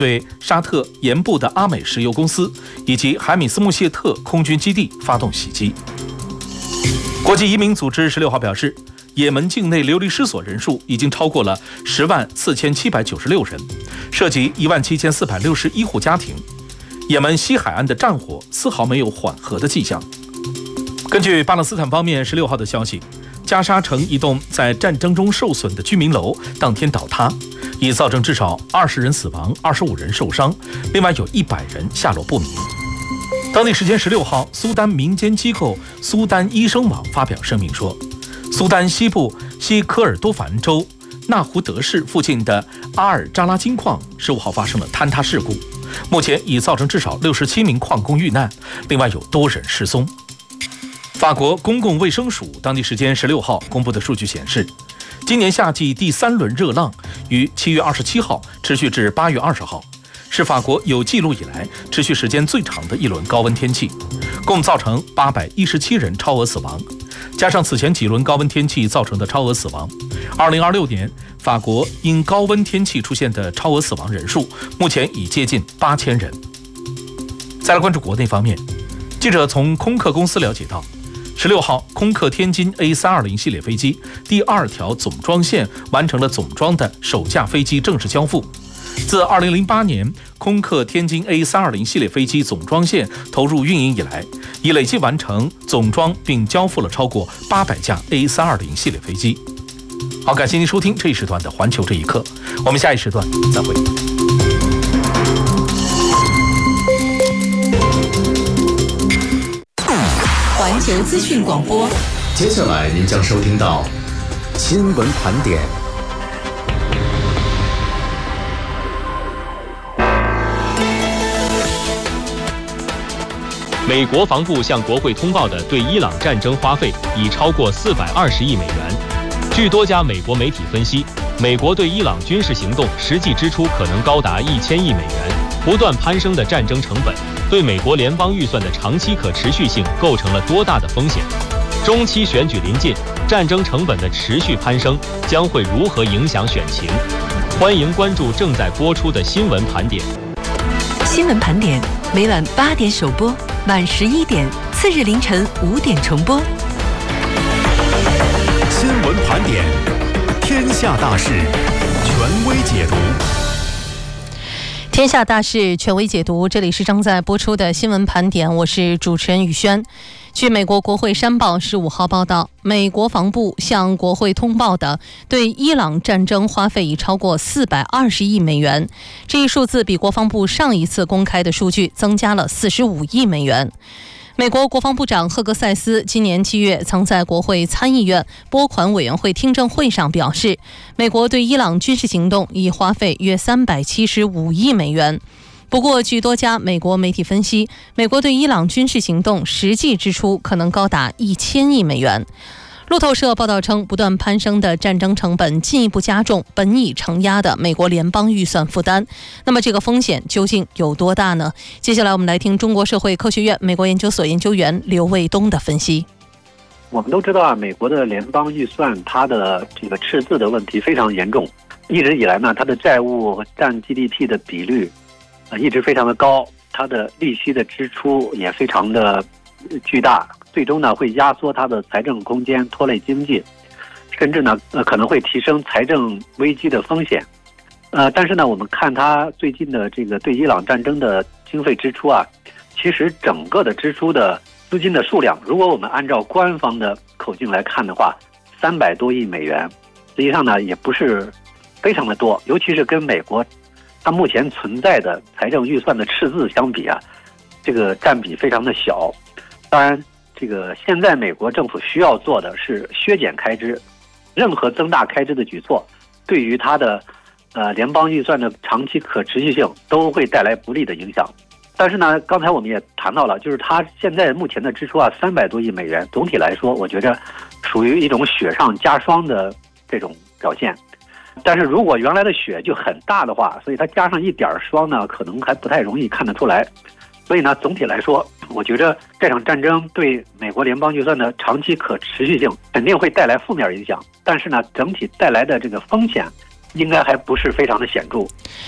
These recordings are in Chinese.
对沙特盐部的阿美石油公司以及海米斯穆谢特空军基地发动袭击。国际移民组织16号表示，也门境内流离失所人数已经超过了104796人，涉及17461户家庭。也门西海岸的战火丝毫没有缓和的迹象。根据巴勒斯坦方面16号的消息，加沙城一栋在战争中受损的居民楼当天倒塌，已造成至少20人死亡，25人受伤，另外有100人下落不明。当地时间16号，苏丹民间机构苏丹医生网发表声明说，苏丹西部西科尔多凡州纳胡德市附近的阿尔扎拉金矿15号发生了坍塌事故，目前已造成至少67名矿工遇难，另外有多人失踪。法国公共卫生署当地时间16号公布的数据显示，今年夏季第3轮热浪于7月27号持续至8月20号，是法国有记录以来持续时间最长的一轮高温天气，共造成817人超额死亡。加上此前几轮高温天气造成的超额死亡，2026年法国因高温天气出现的超额死亡人数目前已接近8000人。再来关注国内方面，记者从空客公司了解到，16号，空客天津 A320 系列飞机第2条总装线完成了总装的首架飞机正式交付。自2008年空客天津 A320 系列飞机总装线投入运营以来，已累计完成总装并交付了超过800架 A320 系列飞机。好，感谢您收听这一时段的环球这一刻，我们下一时段再会。 环球资讯广播， 接下来您将收听到新闻盘点。 美国防部向国会通报的对伊朗战争花费已超过420亿美元。据多家美国媒体分析，美国对伊朗军事行动实际支出可能高达1000亿美元。不断攀升的战争成本对美国联邦预算的长期可持续性构成了多大的风险？中期选举临近，战争成本的持续攀升将会如何影响选情？欢迎关注正在播出的新闻盘点。 新闻盘点每晚8点首播，晚11点，次日凌晨5点重播。 新闻盘点，天下大事，权威解读。 天下大事权威解读，这里是正在播出的新闻盘点，我是主持人宇轩。据美国国会山报15号报道，美国防部向国会通报的对伊朗战争花费已超过420亿美元，这一数字比国防部上一次公开的数据增加了45亿美元。美国国防部长赫格塞斯今年7月曾在国会参议院拨款委员会听证会上表示，美国对伊朗军事行动已花费约375亿美元。不过，据多家美国媒体分析，美国对伊朗军事行动实际支出可能高达1000亿美元。路透社报道称，不断攀升的战争成本进一步加重本已承压的美国联邦预算负担。那么这个风险究竟有多大呢？接下来我们来听中国社会科学院美国研究所研究员刘卫东的分析。 我们都知道啊，美国的联邦预算它的这个赤字的问题非常严重，一直以来呢，它的债务占 GDP 的比率一直非常的高，它的利息的支出也非常的巨大，最终呢会压缩它的财政空间，拖累经济，甚至呢可能会提升财政危机的风险。但是呢，我们看它最近的这个对伊朗战争的经费支出啊，其实整个的支出的资金的数量，如果我们按照官方的口径来看的话，300多亿美元，实际上呢也不是非常的多，尤其是跟美国它目前存在的财政预算的赤字相比啊，这个占比非常的小。当然，这个现在美国政府需要做的是削减开支，任何增大开支的举措，对于它的联邦预算的长期可持续性都会带来不利的影响。但是呢，刚才我们也谈到了，就是它现在目前的支出啊，300多亿美元，总体来说，我觉着属于一种雪上加霜的这种表现。但是如果原来的雪就很大的话，所以它加上一点霜呢，可能还不太容易看得出来。所以呢，总体来说，我觉得这场战争对美国联邦预算的长期可持续性肯定会带来负面影响，但是呢，整体带来的这个风险应该还不是非常的显著。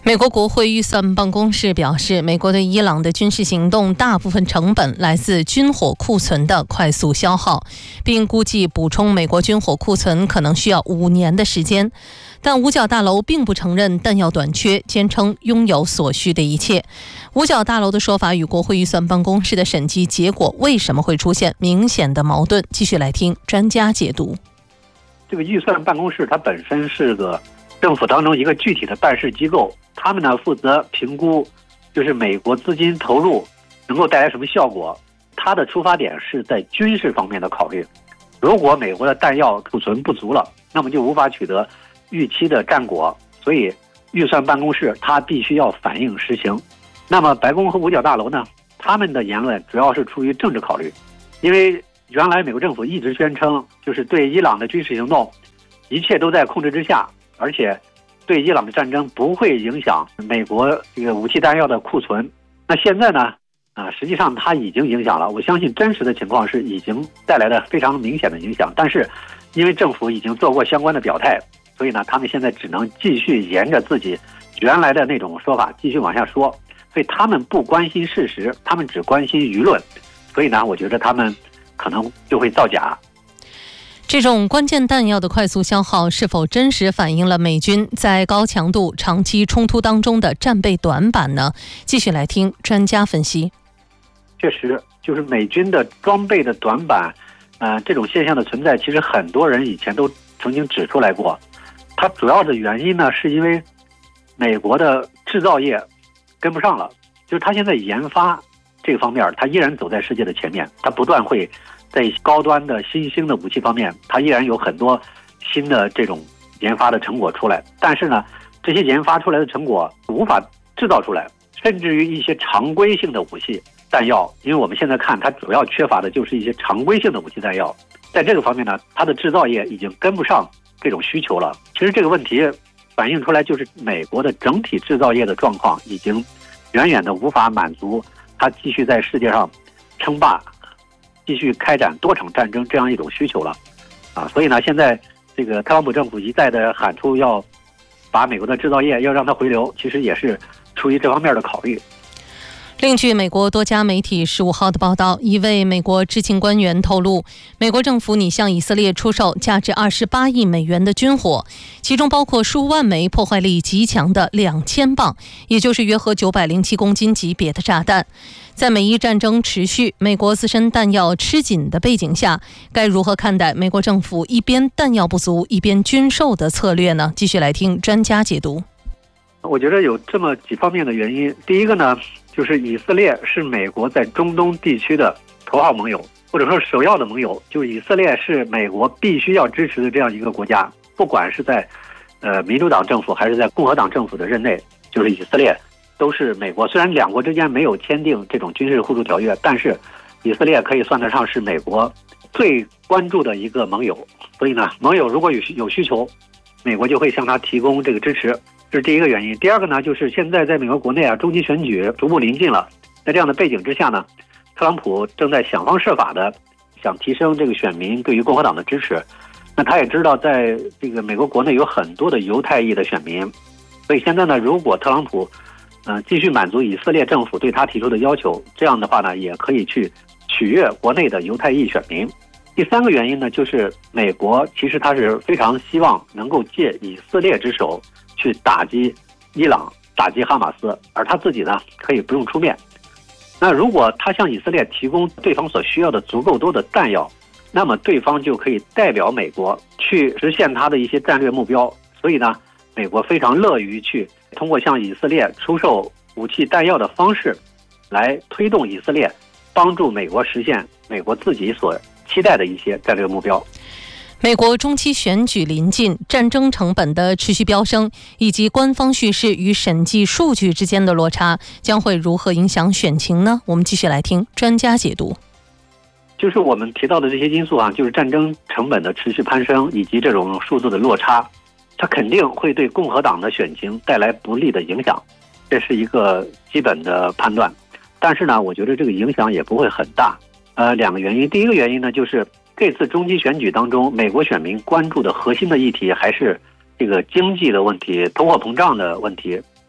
美国国会预算办公室表示，美国对伊朗的军事行动大部分成本来自军火库存的快速消耗，并估计补充美国军火库存可能需要5年的时间。但五角大楼并不承认弹药短缺，坚称拥有所需的一切。五角大楼的说法与国会预算办公室的审计结果为什么会出现明显的矛盾？继续来听专家解读。 这个预算办公室它本身是个政府当中一个具体的办事机构，他们呢负责评估，就是美国资金投入能够带来什么效果。它的出发点是在军事方面的考虑。如果美国的弹药储存不足了，那么就无法取得预期的战果，所以预算办公室它必须要反映实情。那么白宫和五角大楼呢，他们的言论主要是出于政治考虑，因为原来美国政府一直宣称，就是对伊朗的军事行动一切都在控制之下，而且对伊朗的战争不会影响美国这个武器弹药的库存。那现在呢，实际上它已经影响了。我相信真实的情况是已经带来了非常明显的影响，但是因为政府已经做过相关的表态，所以呢，他们现在只能继续沿着自己原来的那种说法继续往下说。所以他们不关心事实，他们只关心舆论。所以呢，我觉得他们可能就会造假。 这种关键弹药的快速消耗是否真实反映了美军在高强度长期冲突当中的战备短板呢？继续来听专家分析。 确实，就是美军的装备的短板，这种现象的存在，其实很多人以前都曾经指出来过。它主要的原因呢，是因为美国的制造业跟不上了，就是它现在研发这个方面，它依然走在世界的前面，它不断会在高端的新兴的武器方面，它依然有很多新的这种研发的成果出来。但是呢，这些研发出来的成果无法制造出来，甚至于一些常规性的武器弹药，因为我们现在看它主要缺乏的就是一些常规性的武器弹药，在这个方面呢，它的制造业已经跟不上这种需求了。其实这个问题反映出来，就是美国的整体制造业的状况已经远远的无法满足它继续在世界上称霸、继续开展多场战争这样一种需求了。所以呢，现在这个特朗普政府一再的喊出要把美国的制造业要让它回流，其实也是出于这方面的考虑。 另据美国多家媒体15号的报道，一位美国知情官员透露，美国政府拟向以色列出售价值28亿美元的军火，其中包括数万枚破坏力极强的2000磅，也就是约合907公斤级别的炸弹。在美伊战争持续、美国自身弹药吃紧的背景下，该如何看待美国政府一边弹药不足一边军售的策略呢？继续来听专家解读。 我觉得有这么几方面的原因。第一个呢，就是以色列是美国在中东地区的头号盟友，或者说首要的盟友。就是以色列是美国必须要支持的这样一个国家，不管是在民主党政府还是在共和党政府的任内，就是以色列都是美国。虽然两国之间没有签订这种军事互助条约，但是以色列可以算得上是美国最关注的一个盟友。所以呢，盟友如果有需求，美国就会向他提供这个支持。这是第一个原因。第二个呢，就是现在在美国国内中期选举逐步临近了，在这样的背景之下呢，特朗普正在想方设法的想提升这个选民对于共和党的支持。那他也知道在这个美国国内有很多的犹太裔的选民，所以现在呢，如果特朗普继续满足以色列政府对他提出的要求，这样的话呢，也可以去取悦国内的犹太裔选民。第三个原因呢，就是美国其实他是非常希望能够借以色列之手去打击伊朗、打击哈马斯，而他自己呢可以不用出面。那如果他向以色列提供对方所需要的足够多的弹药，那么对方就可以代表美国去实现他的一些战略目标。所以呢，美国非常乐于去通过向以色列出售武器弹药的方式，来推动以色列帮助美国实现美国自己所期待的一些战略目标。 美国中期选举临近，战争成本的持续飙升，以及官方叙事与审计数据之间的落差，将会如何影响选情呢？我们继续来听专家解读。 就是我们提到的这些因素就是战争成本的持续攀升，以及这种数字的落差，它肯定会对共和党的选情带来不利的影响，这是一个基本的判断。但是呢，我觉得这个影响也不会很大。两个原因。第一个原因呢，就是这次中期选举当中，美国选民关注的核心的议题还是这个经济的问题、通货膨胀的问题。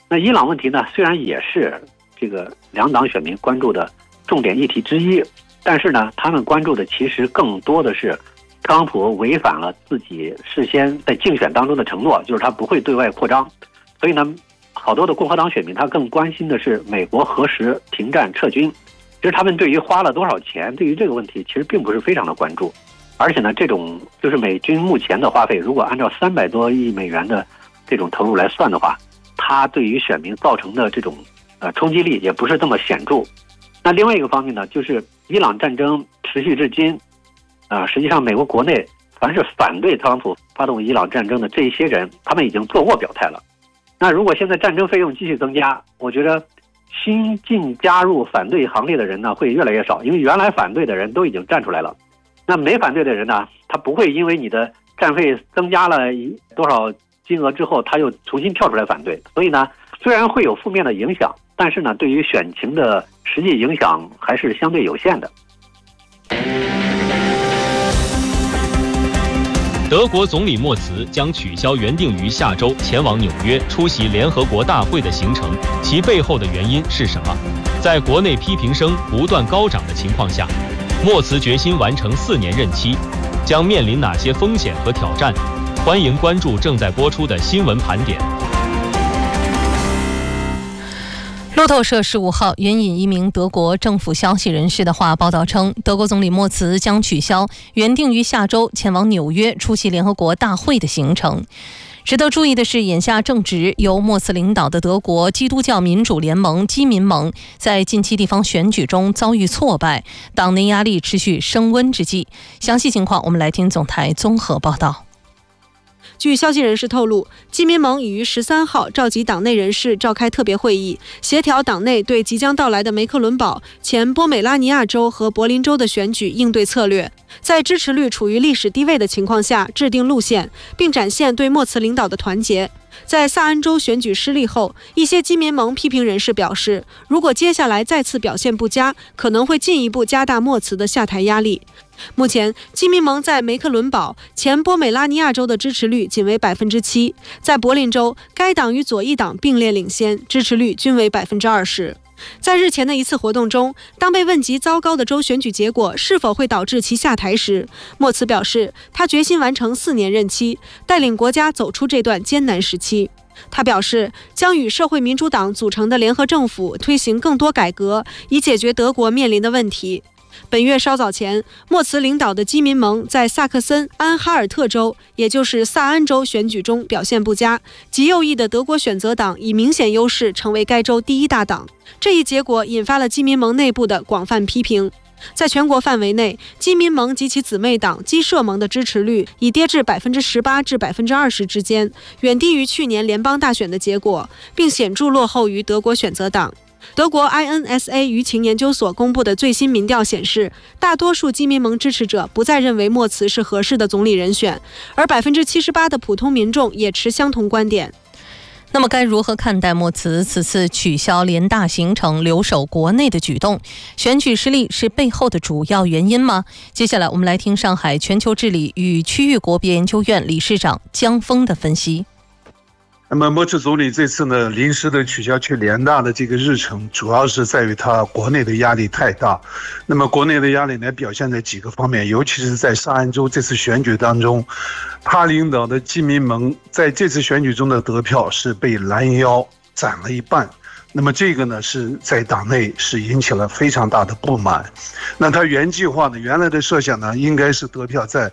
那伊朗问题呢，虽然也是这个两党选民关注的重点议题之一，但是呢，他们关注的其实更多的是特朗普违反了自己事先在竞选当中的承诺，就是他不会对外扩张。所以呢，好多的共和党选民他更关心的是美国何时停战撤军。其实他们对于花了多少钱，对于这个问题其实并不是非常的关注。而且呢，这种就是美军目前的花费，如果按照300多亿美元的这种投入来算的话，它对于选民造成的这种冲击力也不是这么显著。那另外一个方面呢，就是伊朗战争持续至今，实际上美国国内凡是反对特朗普发动伊朗战争的这一些人，他们已经做过表态了。那如果现在战争费用继续增加，我觉得新进加入反对行列的人呢会越来越少，因为原来反对的人都已经站出来了。那没反对的人呢，他不会因为你的战费增加了多少金额之后，他又重新跳出来反对。所以呢，虽然会有负面的影响，但是呢，对于选情的实际影响还是相对有限的。 德国总理默茨将取消原定于下周前往纽约出席联合国大会的行程，其背后的原因是什么？在国内批评声不断高涨的情况下，默茨决心完成4年任期，将面临哪些风险和挑战？欢迎关注正在播出的新闻盘点。 路透社15号援引一名德国政府消息人士的话报道称，德国总理默茨将取消原定于下周前往纽约出席联合国大会的行程。值得注意的是，眼下正值由默茨领导的德国基督教民主联盟基民盟在近期地方选举中遭遇挫败，党内压力持续升温之际。详细情况我们来听总台综合报道。 据消息人士透露，基民盟已于13号召集党内人士召开特别会议，协调党内对即将到来的梅克伦堡、前波美拉尼亚州和柏林州的选举应对策略，在支持率处于历史低位的情况下制定路线，并展现对默茨领导的团结。在萨恩州选举失利后，一些基民盟批评人士表示，如果接下来再次表现不佳，可能会进一步加大默茨的下台压力。目前，基民盟在梅克伦堡、前波美拉尼亚州的支持率仅为7%，在柏林州，该党与左翼党并列领先，支持率均为20%。在日前的一次活动中，当被问及糟糕的州选举结果是否会导致其下台时，默茨表示，他决心完成4年任期，带领国家走出这段艰难时期。他表示，将与社会民主党组成的联合政府推行更多改革，以解决德国面临的问题。本月稍早前，默茨领导的基民盟在萨克森安哈尔特州，也就是萨安州选举中表现不佳，极右翼的德国选择党以明显优势成为该州第1大党。这一结果引发了基民盟内部的广泛批评。在全国范围内，基民盟及其姊妹党基社盟的支持率已跌至18%至20%之间，远低于去年联邦大选的结果，并显著落后于德国选择党。德国 INSA 舆情研究所公布的最新民调显示，大多数基民盟支持者不再认为默茨是合适的总理人选，而78%的普通民众也持相同观点。 那么该如何看待默茨此次取消联大行程留守国内的举动？选举失利是背后的主要原因吗？接下来我们来听上海全球治理与区域国别研究院理事长江峰的分析。 那么默茨总理这次呢，临时的取消去联大的这个日程，主要是在于他国内的压力太大。那么国内的压力呢，表现在几个方面，尤其是在萨安州这次选举当中，他领导的基民盟在这次选举中的得票是被拦腰斩了一半。那么这个呢，是在党内是引起了非常大的不满。那他原计划呢，原来的设想呢，应该是得票在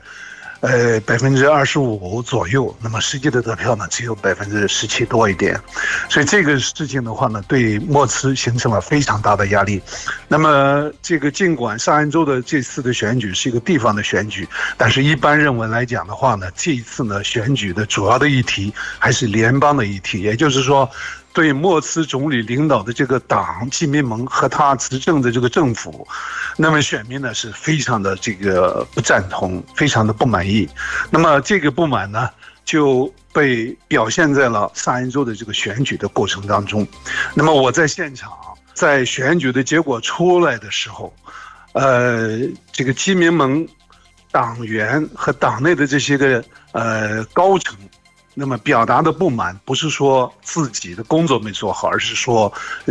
25%左右，那么实际的得票呢只有17%多一点，所以这个事情的话呢，对默茨形成了非常大的压力。那么这个尽管萨安州的这次的选举是一个地方的选举，但是一般认为来讲的话呢，这一次呢选举的主要的议题还是联邦的议题，也就是说，对默茨总理领导的这个党基民盟和他执政的这个政府，那么选民呢是非常的这个不赞同，非常的不满意。那么这个不满呢就被表现在了萨安州的这个选举的过程当中。那么我在现场，在选举的结果出来的时候，这个基民盟党员和党内的这些个高层， 那么表达的不满不是说自己的工作没做好，而是说